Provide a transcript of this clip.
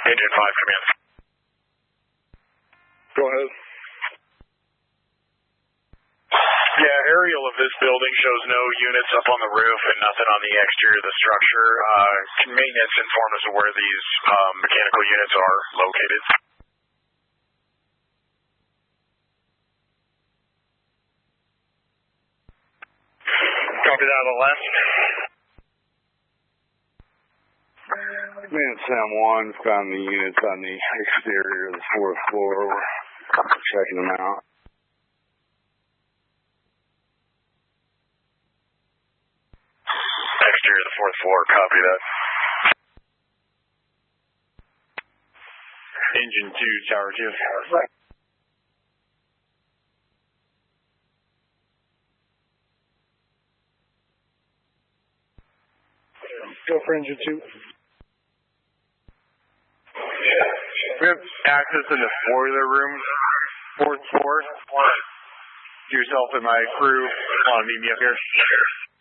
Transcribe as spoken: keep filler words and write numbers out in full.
Engine five, come in. Go ahead. Yeah, aerial of this building shows no units up on the roof and nothing on the exterior of the structure. Uh, can maintenance inform us of where these um, mechanical units are located? Copy that on the left. Man, Sam one found the units on the exterior of the fourth floor. We're checking them out. Exterior of the fourth floor, copy that. Engine two, tower two. Go for engine two. We have access in the boiler room, fourth floor. Yourself and my crew want to meet me up here.